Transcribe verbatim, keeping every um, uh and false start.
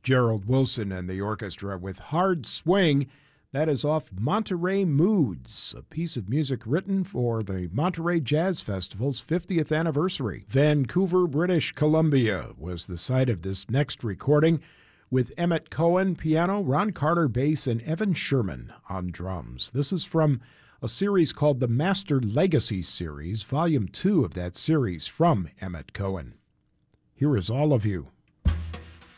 Gerald Wilson and the orchestra with Hard Swing. That is off Monterey Moods, a piece of music written for the Monterey Jazz Festival's fiftieth anniversary. Vancouver, British Columbia was the site of this next recording, with Emmett Cohen piano, Ron Carter bass, and Evan Sherman on drums. This is from a series called the Master Legacy Series, Volume two of that series from Emmett Cohen. Here is All of You.